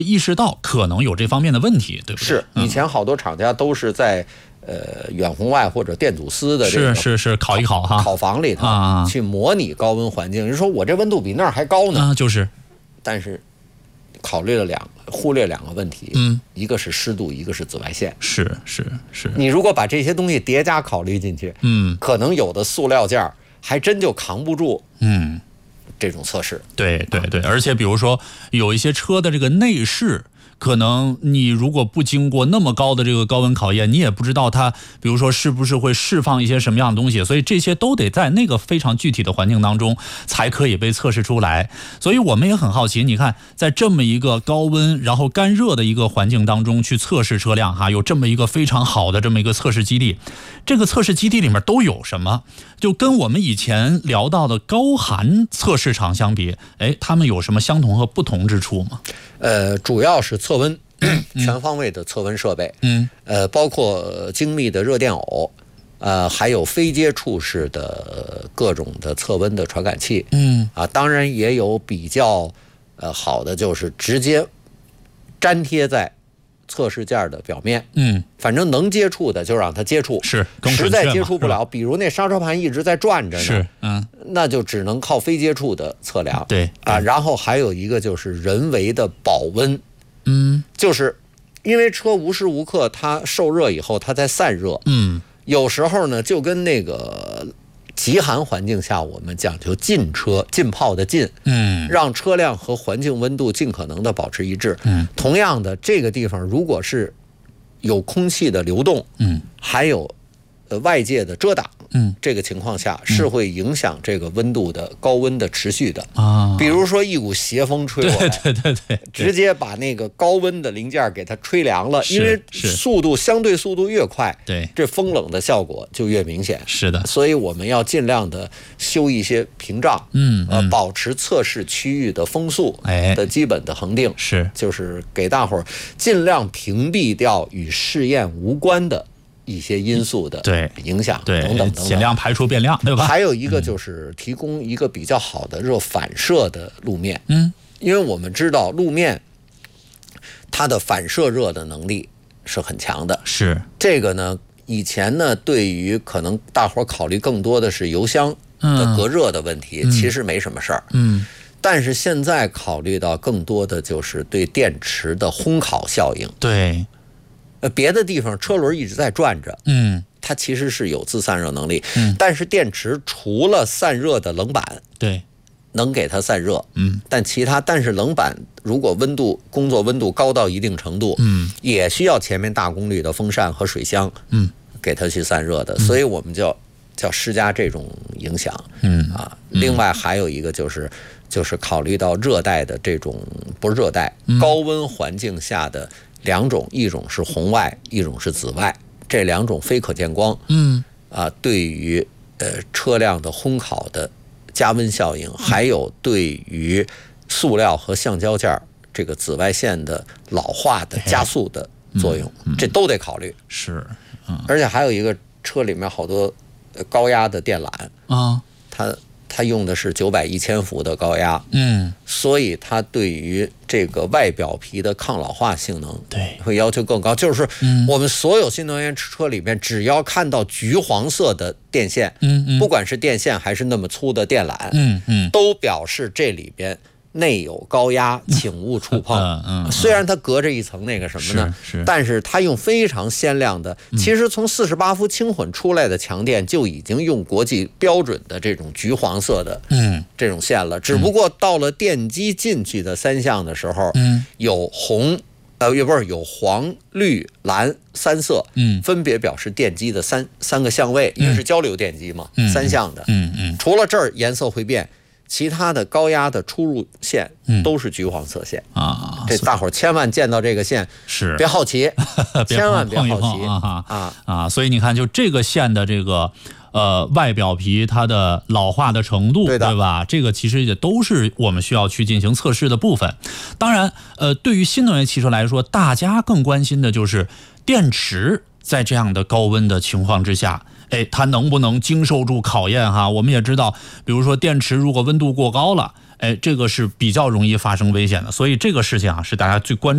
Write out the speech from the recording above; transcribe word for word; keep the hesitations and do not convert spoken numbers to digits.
意识到可能有这方面的问题，对不对？ 是，以前好多厂家都是在呃远红外或者电阻丝的这个是是是考一考哈， 考房里头啊去模拟高温环境。人说我这温度比那儿还高呢， 啊，就是， 但是考虑了两忽略两个问题， 嗯， 一个是湿度，一个是紫外线。 是是是， 你如果把这些东西叠加考虑进去， 嗯， 可能有的塑料件还真就扛不住， 嗯。 这种测试。 对对对，而且比如说有一些车的这个内饰，可能你如果不经过那么高的这个高温考验，你也不知道它比如说是不是会释放一些什么样的东西，所以这些都得在那个非常具体的环境当中才可以被测试出来。所以我们也很好奇，你看在这么一个高温然后干热的一个环境当中去测试车辆哈，有这么一个非常好的这么一个测试基地，这个测试基地里面都有什么？就跟我们以前聊到的高寒测试场相比，哎，他们有什么相同和不同之处吗？ 呃，主要是测温，嗯、全方位的测温设备， 嗯， 呃，包括精密的热电偶，呃，还有非接触式的各种的测温的传感器， 嗯， 啊，当然也有比较呃好的，就是直接粘贴在测试件的表面， 嗯， 反正能接触的就让它接触， 是， 实在接触不了，比如那刹车盘一直在转着呢， 是，嗯， 那就只能靠非接触的测量， 对啊，然后还有一个就是人为的保温， 嗯， 就是因为车无时无刻它受热以后它在散热， 嗯， 有时候呢就跟那个极寒环境下我们讲究浸车浸泡的浸， 嗯， 让车辆和环境温度尽可能的保持一致， 嗯， 同样的这个地方如果是有空气的流动， 嗯， 还有呃外界的遮挡， 嗯， 这个情况下是会影响这个温度的高温的持续的啊。 比如说一股邪风吹过来， 对对对对， 直接把那个高温的零件给它吹凉了，因为速度相对速度越快， 对， 这风冷的效果就越明显。 是的， 所以我们要尽量的修一些屏障， 嗯， 呃，保持测试区域的风速的基本的恒定， 是， 就是给大伙儿尽量屏蔽掉与试验无关的一些因素的影响， 对， 等等等等， 尽量排除变量，对吧？ 还有一个就是提供一个比较好的热反射的路面， 嗯， 因为我们知道路面它的反射热的能力是很强的， 是这个呢，以前呢，对于可能大伙儿考虑更多的是油箱的隔热的问题， 嗯、 其实没什么事儿， 嗯， 但是现在考虑到更多的就是对电池的烘烤效应， 对。 呃，别的地方车轮一直在转着， 嗯， 它其实是有自散热能力， 嗯， 但是电池除了散热的冷板， 对， 能给它散热， 嗯， 但其他，但是冷板如果温度工作温度高到一定程度， 嗯， 也需要前面大功率的风扇和水箱， 嗯， 给它去散热的，嗯、所以我们就叫施加这种影响， 嗯啊，另外还有一个就是就是考虑到热带的这种不是热带、嗯、高温环境下的。两种，一种是红外，一种是紫外，这两种非可见光， 嗯啊，对于呃车辆的烘烤的加温效应，还有对于塑料和橡胶件这个紫外线的老化的加速的作用， 嗯嗯、 这都得考虑。 是，嗯， 而且还有一个车里面好多高压的电缆啊， 它。它用的是九百一千伏的高压， 嗯， 所以它对于这个外表皮的抗老化性能， 对， 会要求更高。就是我们所有新能源车里面，只要看到橘黄色的电线， 嗯嗯， 不管是电线还是那么粗的电缆， 嗯嗯， 都表示这里边内有高压，请勿触碰。 嗯嗯， 虽然它隔着一层那个什么呢， 是，是但是它用非常鲜亮的，其实从四十八伏轻混出来的强电就已经用国际标准的这种橘黄色的， 嗯， 这种线了。只不过到了电机进去的三相的时候， 嗯， 有红，呃，也不是有黄、绿、蓝三色， 嗯， 分别表示电机的三三个相位，因为是交流电机嘛， 嗯、 三相的， 嗯嗯， 除了这儿颜色会变。其他的高压的出入线都是橘黄色线、 嗯、啊， 这大伙儿千万见到这个线是别好奇，千万别好奇碰一碰啊啊啊！所以你看，就这个线的这个呃外表皮它的老化的程度， 对, 对吧？这个其实也都是我们需要去进行测试的部分。当然，呃，对于新能源汽车来说，大家更关心的就是电池在这样的高温的情况之下。哎，它能不能经受住考验哈？我们也知道，比如说电池如果温度过高了，哎，这个是比较容易发生危险的，所以这个事情啊是大家最关注。